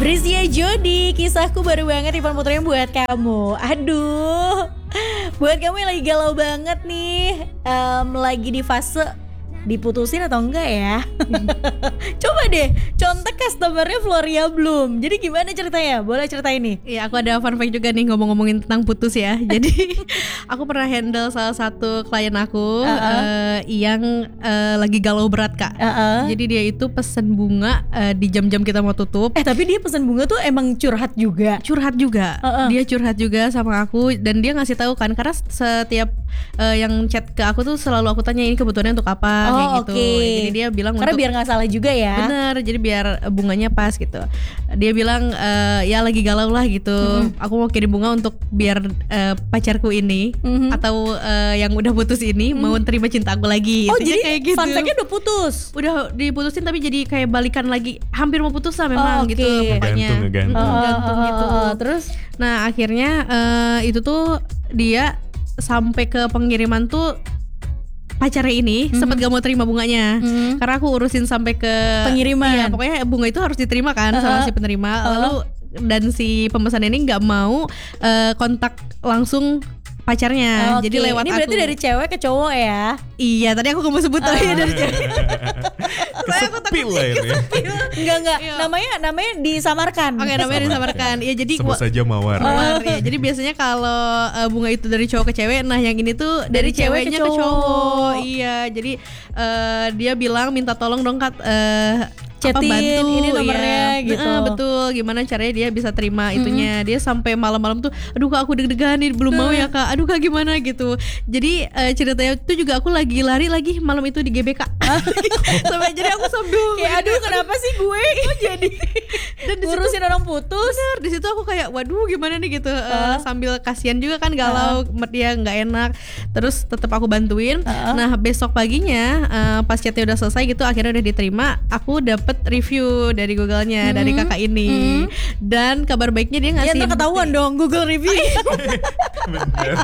Brizia Jody, kisahku baru banget Ivan Putra yang buat kamu. Aduh, buat kamu yang lagi galau banget nih, lagi di fase diputusin atau enggak ya? Coba deh contek customernya Floria Bloom. Jadi gimana ceritanya? Boleh ceritain nih? Iya, aku ada fun fact juga nih ngomongin tentang putus ya. Jadi aku pernah handle salah satu klien aku yang lagi galau berat Kak. Jadi dia itu pesen bunga di jam-jam kita mau tutup. Tapi dia pesen bunga tuh emang curhat juga. Dia curhat juga sama aku dan dia ngasih tahu kan, karena setiap yang chat ke aku tuh selalu aku tanya ini kebutuhannya untuk apa kayak gitu. Jadi dia bilang karena biar nggak salah juga ya. Bener, jadi biar bunganya pas gitu. Dia bilang ya lagi galau lah gitu. Aku mau kirim bunga untuk biar pacarku ini atau yang udah putus ini mau terima cinta aku lagi. Oh jadi kayak gitu. fun fact-nya udah putus. Udah diputusin tapi jadi kayak balikan lagi. Hampir mau putus lah memang gitu pokoknya. Gantung gitu. Terus? Nah akhirnya itu tuh dia sampai ke pengiriman tuh pacarnya ini sempat gak mau terima bunganya karena aku urusin sampai ke pengiriman. Iya, pokoknya bunga itu harus diterima kan sama si penerima. Lalu dan si pemesan ini nggak mau kontak langsung pacarnya. Jadi lewat ini aku. Berarti dari cewek ke cowok ya? Iya, tadi aku gak mau sebut dari cewek. Kesepil lah ya. Enggak. Namanya disamarkan. Oke, namanya disamarkan. Iya, jadi sebut saja mawar. Ya. Jadi biasanya kalau bunga itu dari cowok ke cewek, nah yang ini tuh dari ceweknya ke cowok. Iya, jadi dia bilang minta tolong dong Kak, chatin bantu, ini nomornya gitu. Betul, gimana caranya dia bisa terima itunya. Dia sampai malam-malam tuh, aduh Kak aku deg-degan nih, belum mau ya Kak, aduh Kak gimana gitu. Jadi ceritanya itu juga aku lagi lari lagi malam itu di GBK. Sampai jadi aku sambil kayak aduh kenapa sih gue kok jadi dan ngurusin orang putus. Bener, di situ aku kayak waduh gimana nih gitu. Sambil kasihan juga kan galau, dia nggak enak. Terus tetap aku bantuin. Nah besok paginya pas chatnya udah selesai gitu, akhirnya udah diterima. Aku dapet review dari Google-nya dari kakak ini. Dan kabar baiknya dia ngasih. Ya ketahuan dong Google review. Bener.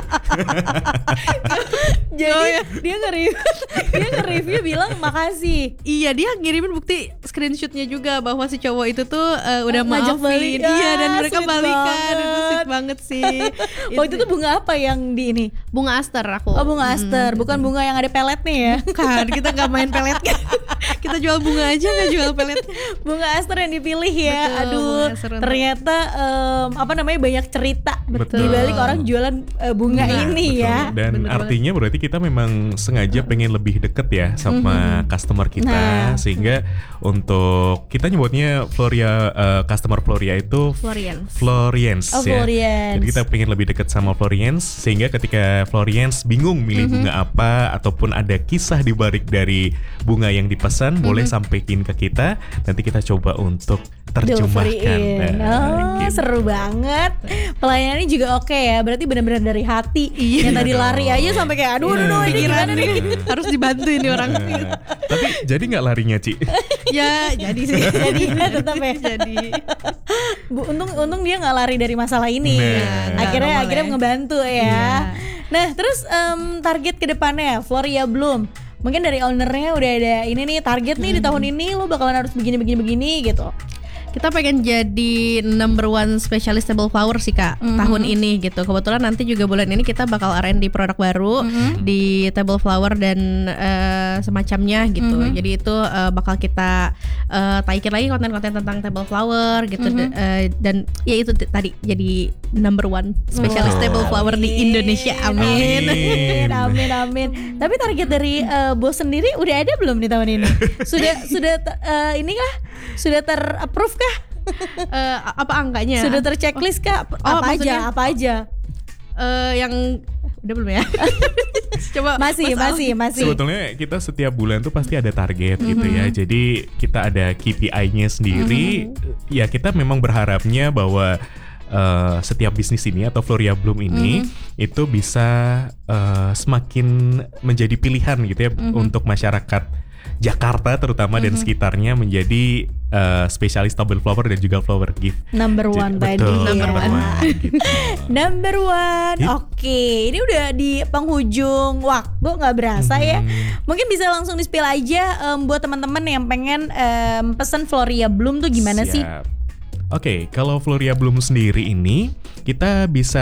Jadi dia nge-review bilang makasih. Iya, dia ngirimin bukti screenshotnya juga bahwa si cowok itu tuh udah ngajak maafin. balikan. Iya, dan mereka balikan. Itu Banget. sweet banget sih. Waktu itu bunga apa yang di ini? Bunga aster aku. Oh bunga aster, bukan bunga yang ada peletnya ya? Bukan, kita nggak main pelet. Kita jual bunga aja, nggak jual pelet. Bunga aster yang dipilih ya. Betul, aduh ternyata banyak cerita di balik orang jualan bunga ini betul. ya. Dan Bener artinya berarti kita memang sengaja pengen lebih deket ya sama customer kita, sehingga untuk kita nyebutnya Floria, customer Floria itu Florians ya. Florians. Jadi kita pengen lebih dekat sama Florians, sehingga ketika Florians bingung milih bunga apa ataupun ada kisah di balik dari bunga yang dipesan, boleh sampaikan ke kita, nanti kita coba untuk terjemahkan. Gitu. Seru banget. Pelayanannya juga oke ya. Berarti benar-benar dari hati. Yang tadi lari aja sampai kayak aduh ini gimana nih? Harus dibantu ini orang. Tapi jadi nggak larinya Ci? Ya jadi sih. Jadi tetap ya. Jadi untung dia nggak lari dari masalah ini. Akhirnya ngebantu ya. Nah terus target kedepannya ya Floria Bloom. Mungkin dari ownernya udah ada ini nih target nih di tahun ini lo bakalan harus begini gitu. kita pengen jadi number one spesialis table flower sih Kak tahun ini gitu. Kebetulan nanti juga bulan ini kita bakal R&D produk baru di table flower dan semacamnya gitu. Jadi itu bakal kita taikin lagi konten-konten tentang table flower gitu. Dan ya itu tadi jadi number one spesialis table flower di Indonesia. Amin. Amin. Tapi target dari bos sendiri udah ada belum di tahun ini? Sudah ini kah? Sudah ter-approve kah? Apa angkanya? Sudah ter-checklist kah? Apa aja? Yang udah belum ya? Coba masih. Sebetulnya kita setiap bulan tuh pasti ada target gitu ya. Jadi kita ada KPI-nya sendiri. Ya kita memang berharapnya bahwa setiap bisnis ini atau Floria Bloom ini itu bisa semakin menjadi pilihan gitu ya untuk masyarakat Jakarta terutama dan sekitarnya menjadi spesialis table flower dan juga flower gift. Number one tadi. Gitu. Number one. Oke, ini udah di penghujung waktu, nggak berasa ya. Mungkin bisa langsung di-spill aja buat teman-teman yang pengen pesen Floria Bloom tuh gimana sih? Oke, kalau Floria Bloom sendiri ini kita bisa